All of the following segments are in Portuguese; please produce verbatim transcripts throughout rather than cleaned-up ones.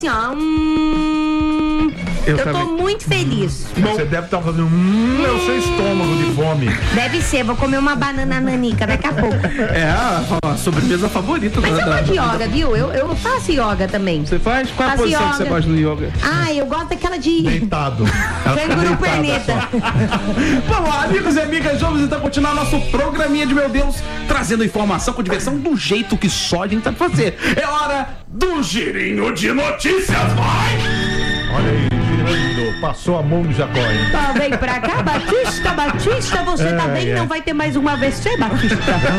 ó, hum, eu, eu tô muito feliz. Bom, você deve estar fazendo hum, é o seu estômago de fome. Deve ser, vou comer uma banana nanica daqui a pouco. É a, a sobremesa favorita. Mas da, eu gosto de yoga, viu? Eu, eu faço yoga também. Você faz? Qual a faço posição yoga. que você gosta do yoga? Ah, eu gosto daquela de... Deitado. Canguru perneta. Vamos lá, amigos e amigas, vamos então continuar nosso programinha de meu Deus, trazendo informação com diversão do jeito que só a gente sabe fazer. É hora do girinho de notícias, vai! Olha aí, girando, passou a mão no Jacó, hein? Tá, vem pra cá, Batista, Batista, você é, tá bem? É. Não vai ter mais uma vez, você, Batista?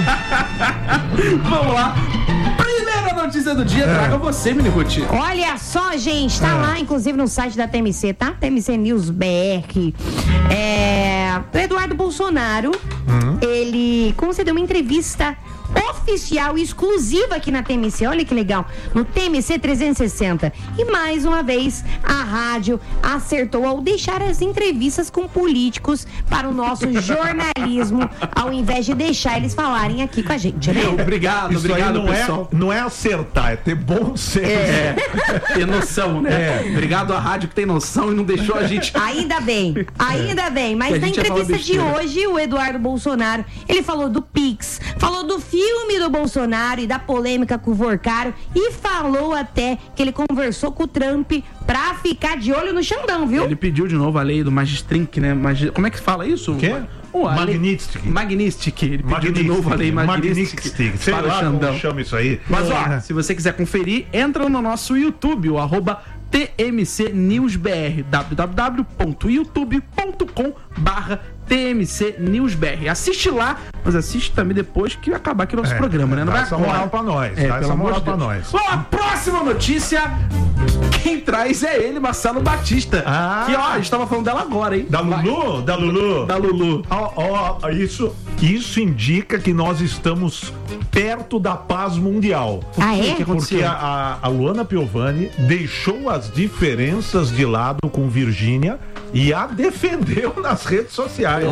Vamos lá. Primeira notícia do dia, é. traga você, Minicuti. Olha só, gente, tá é. lá, inclusive, no site da T M C, tá? T M C News B R. É... O Eduardo Bolsonaro, uhum. ele concedeu uma entrevista oficial e exclusiva aqui na T M C, olha que legal, no T M C trezentos e sessenta. E mais uma vez a rádio acertou ao deixar as entrevistas com políticos para o nosso jornalismo, ao invés de deixar eles falarem aqui com a gente, né? Obrigado, Isso obrigado, aí não pessoal. É, não é acertar, é ter bom senso. É, ter noção, né? É. Obrigado à rádio que tem noção e não deixou a gente... Ainda bem, ainda é. bem. Mas na entrevista de hoje, o Eduardo Bolsonaro, ele falou do Pix, falou do filme filme do Bolsonaro e da polêmica com o Vorcaro e falou até que ele conversou com o Trump pra ficar de olho no Xandão, viu? Ele pediu de novo a lei do Magistrink, né? Magi... Como é que fala isso? O quê? Oh, Magnitsky. Magnitsky. Ele pediu de novo a lei Magnitsky. Sei lá como chama isso aí. Mas ó, se você quiser conferir, entra no nosso YouTube, o arroba T M C News B R, w w w ponto youtube ponto com barra T M C News B R. Assiste lá, mas assiste também depois que acabar aqui o nosso é, programa, né? Não dá vai essa moral pra nós. É, dá essa moral pra nós. Bom, a próxima notícia, quem traz é ele, Marcelo Batista. Ah. Que, ó, a gente tava falando dela agora, hein? Da Lulu? Da Lulu? Da Lulu. Ó, ó, isso, isso indica que nós estamos perto da paz mundial. Ah, é? Que Porque a, a Luana Piovani deixou as diferenças de lado com Virgínia e a defendeu nas redes sociais.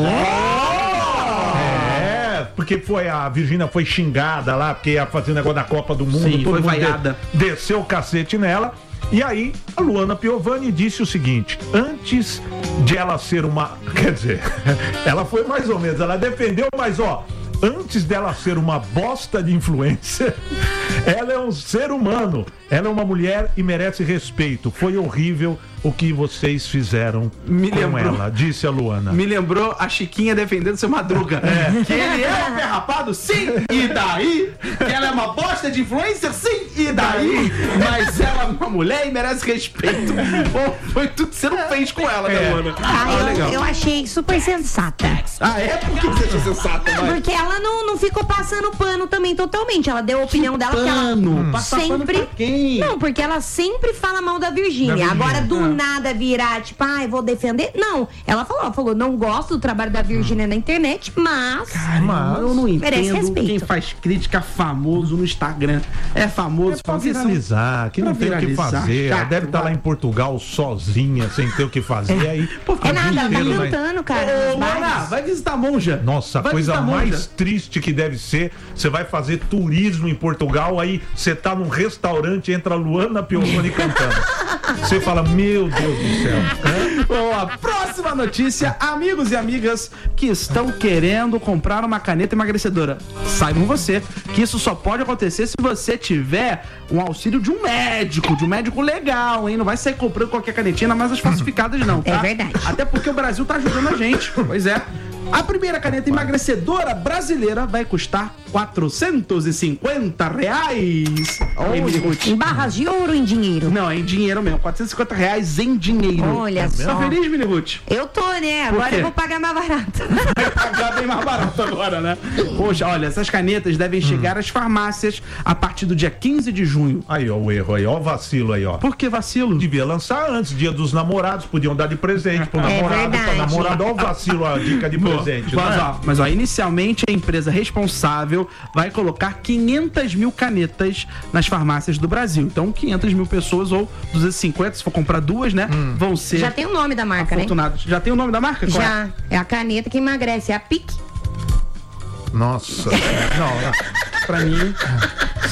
Oh! É, porque foi a Virgínia foi xingada lá, porque ia fazer o negócio da Copa do Mundo. Sim, todo foi mundo vaiada. De, desceu o cacete nela. E aí, a Luana Piovani disse o seguinte: antes de ela ser uma... Quer dizer, ela foi mais ou menos, ela defendeu, mas ó... Antes dela ser uma bosta de influencer, ela é um ser humano. Ela é uma mulher e merece respeito. Foi horrível o que vocês fizeram Me com lembrou, ela, disse a Luana. Me lembrou a Chiquinha defendendo seu Madruga. É. Que ele é um ferrapado? Sim, e daí? Que ela é uma bosta de influencer? Sim, e daí? Mas ela é uma mulher e merece respeito. Pô, foi tudo que você não fez com ela, né, Luana? Ah, ah eu, legal. eu achei super sensata. Ah, é? Por que você achou sensata? Vai? Porque ela não, não ficou passando pano também totalmente. Ela deu a opinião dela que ela hum. sempre... Pano quem? Não, porque ela sempre fala mal da Virgínia. Agora, do ah. nada virar, tipo, ai, ah, vou defender. Não, ela falou, ela falou, não gosto do trabalho da Virgínia hum. na internet, mas... Cara, mas eu não entendo quem respeito. faz crítica famoso no Instagram. É famoso. É pra viralizar, que não tem o que fazer. Ela deve estar lá em Portugal sozinha, sem ter o que fazer. Aí, Pô, é nada, ela tá cantando, cara. Ô, Luana, vai visitar a monja. Nossa, a vai coisa mais monja. triste que deve ser, você vai fazer turismo em Portugal, aí você tá num restaurante, entra a Luana Piovani cantando. Você fala, meu Deus do céu. Bom, a próxima notícia, amigos e amigas que estão querendo comprar uma caneta emagrecedora. Saibam você que isso só pode acontecer se você tiver um auxílio de um médico, de um médico legal, hein? Não vai sair comprando qualquer canetinha, mas as falsificadas não, tá? É verdade. Até porque o Brasil tá ajudando a gente. Pois é. A primeira caneta emagrecedora brasileira vai custar quatrocentos e cinquenta reais. Oh, em barras de ouro ou em dinheiro? Não, é em dinheiro mesmo. quatrocentos e cinquenta reais em dinheiro. Olha só. Tá feliz, Mini Ruth? Eu tô, né? Agora eu vou pagar mais barato. Vai pagar bem mais barato agora, né? Poxa, olha, essas canetas devem chegar às farmácias a partir do dia quinze de junho. Aí, ó, o erro aí, ó, o vacilo aí, ó. Por que vacilo? Devia lançar antes, dia dos namorados, podiam dar de presente pro é namorado, verdade. pra namorada, ó o vacilo, a dica de presente. Gente, mas, né? ó, mas ó, inicialmente a empresa responsável vai colocar quinhentas mil canetas nas farmácias do Brasil. Então, quinhentas mil pessoas ou duzentos e cinquenta, se for comprar duas, né? Hum. Vão ser. Já tem o nome da marca, afortunados. né? Já tem o nome da marca? Qual Já. É? é a caneta que emagrece, é a Pique. Nossa. Não, pra mim,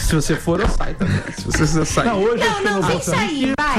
Se você for, eu saio também. Se você quiser sair. Não, hoje Não, não, sem sair, vai.